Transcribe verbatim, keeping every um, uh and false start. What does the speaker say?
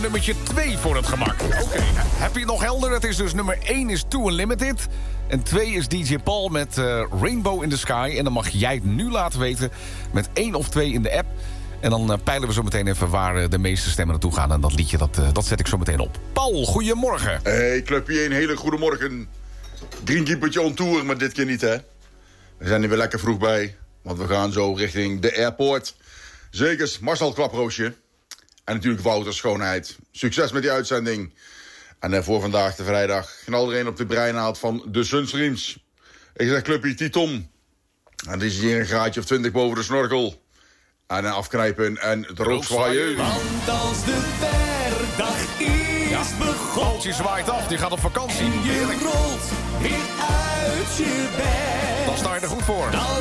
Nummertje twee voor het gemak. Oké, okay. Heb je het nog helder? Het is dus nummer één is Too Unlimited. En twee is D J Paul met uh, Rainbow in the Sky. En dan mag jij het nu laten weten met één of twee in de app. En dan uh, peilen we zo meteen even waar uh, de meeste stemmen naartoe gaan. En dat liedje, dat, uh, dat zet ik zo meteen op. Paul, goedemorgen. Hey, clubje, een hele goede morgen. Greenkeepertje on tour, maar dit keer niet, hè. We zijn er weer lekker vroeg bij. Want we gaan zo richting de airport. Zekers, Marcel Klaproosje. En natuurlijk Wouter Schoonheid. Succes met die uitzending. En uh, voor vandaag, de vrijdag, knal er een op de breinaald van de Sunstreams. Ik zeg clubje Titon. En dit is hier een graadje of twintig boven de snorkel. En uh, afknijpen en droog zwaaien. Want als de werkdag is Ja. begonnen. Paultje zwaait af, die gaat op vakantie. En je rolt weer uit je bed. Dan sta je er goed voor. Dan